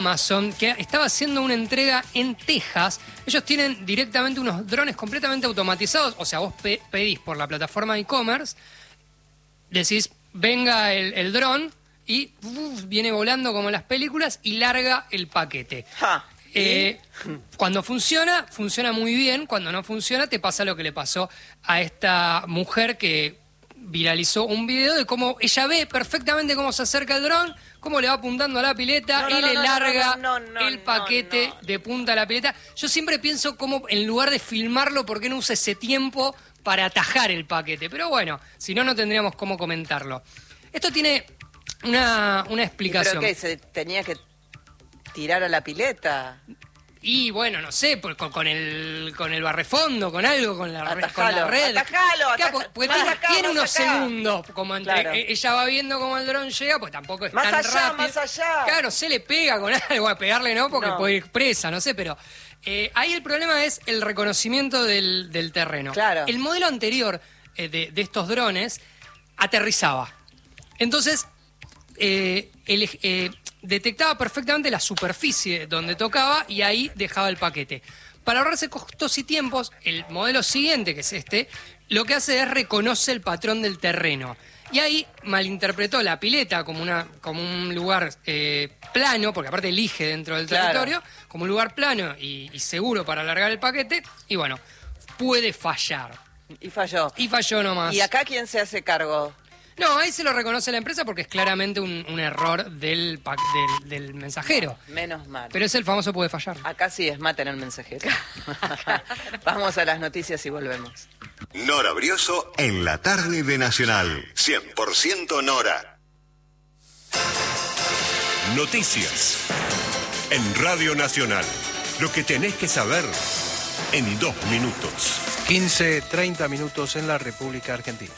Amazon, que estaba haciendo una entrega en Texas. Ellos tienen directamente unos drones completamente automatizados. O sea, vos pedís por la plataforma de e-commerce, decís, venga el dron y viene volando como en las películas y larga el paquete. Cuando funciona, funciona muy bien. Cuando no funciona, te pasa lo que le pasó a esta mujer que viralizó un video de cómo ella ve perfectamente cómo se acerca el dron, cómo le va apuntando a la pileta y le larga el paquete de punta a la pileta. Yo siempre pienso cómo, en lugar de filmarlo, ¿por qué no usa ese tiempo para atajar el paquete? Pero bueno, si no, no tendríamos cómo comentarlo. Esto tiene una explicación. ¿Pero qué? ¿Se tenía que tirar a la pileta? Y bueno, no sé, con el barrefondo, con algo, con la red. Atajalo, porque tiene unos segundos, como entre ella va viendo cómo el dron llega, pues tampoco es tan rápido. Más allá. Claro, se le pega con algo, a pegarle no, porque puede ir presa, no sé, pero ahí el problema es el reconocimiento del terreno. Claro. El modelo anterior de estos drones aterrizaba. Entonces, detectaba perfectamente la superficie donde tocaba y ahí dejaba el paquete. Para ahorrarse costos y tiempos, el modelo siguiente, que es este, lo que hace es reconoce el patrón del terreno. Y ahí malinterpretó la pileta como un lugar plano, porque aparte elige dentro del territorio, como un lugar plano y seguro para alargar el paquete, y bueno, puede fallar. Y falló. Y falló nomás. ¿Y acá quién se hace cargo? No, ahí se lo reconoce la empresa porque es claramente un error del mensajero. Menos mal. Pero es el famoso puede fallar. Acá sí es maten al mensajero. Vamos a las noticias y volvemos. Nora Brioso en la tarde de Nacional. 100% Nora. Noticias en Radio Nacional. Lo que tenés que saber en 2 minutos. 15-30 minutos en la República Argentina.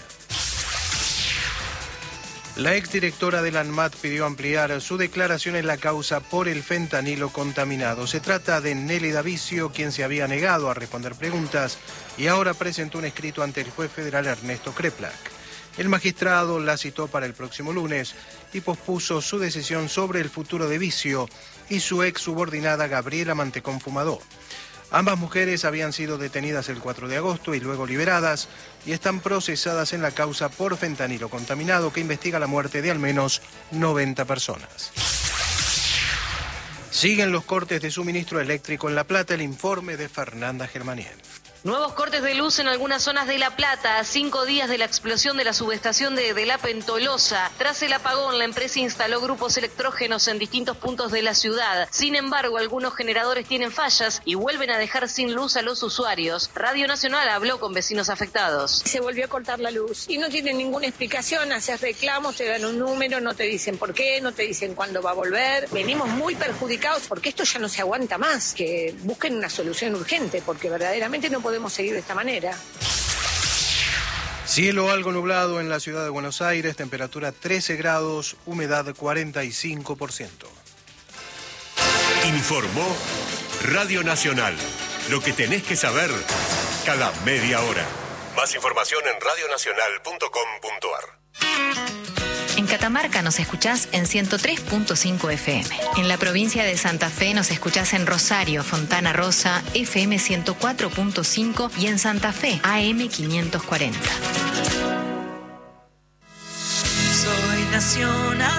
La exdirectora del ANMAT pidió ampliar su declaración en la causa por el fentanilo contaminado. Se trata de Nelly Davicio, quien se había negado a responder preguntas y ahora presentó un escrito ante el juez federal Ernesto Kreplak. El magistrado la citó para el próximo lunes y pospuso su decisión sobre el futuro de Vicio y su ex subordinada Gabriela Mantecón Fumador. Ambas mujeres habían sido detenidas el 4 de agosto y luego liberadas y están procesadas en la causa por fentanilo contaminado que investiga la muerte de al menos 90 personas. Siguen los cortes de suministro eléctrico en La Plata, el informe de Fernanda Germaniel. Nuevos cortes de luz en algunas zonas de La Plata, a 5 días de la explosión de la subestación de La Pentolosa. Tras el apagón, la empresa instaló grupos electrógenos en distintos puntos de la ciudad. Sin embargo, algunos generadores tienen fallas y vuelven a dejar sin luz a los usuarios. Radio Nacional habló con vecinos afectados. Se volvió a cortar la luz y no tienen ninguna explicación, haces reclamos, te dan un número, no te dicen por qué, no te dicen cuándo va a volver. Venimos muy perjudicados porque esto ya no se aguanta más, que busquen una solución urgente porque verdaderamente no podemos seguir de esta manera. Cielo algo nublado en la ciudad de Buenos Aires, temperatura 13 grados, humedad 45%. Informó Radio Nacional. Lo que tenés que saber cada media hora. Más información en radionacional.com.ar. En Catamarca nos escuchás en 103.5 FM. En la provincia de Santa Fe nos escuchás en Rosario, Fontana Rosa, FM 104.5 y en Santa Fe, AM 540. Soy nacional.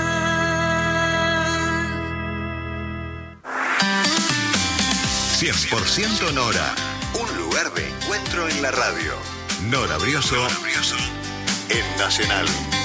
100% Nora. Un lugar de encuentro en la radio. Nora Brioso en Nacional.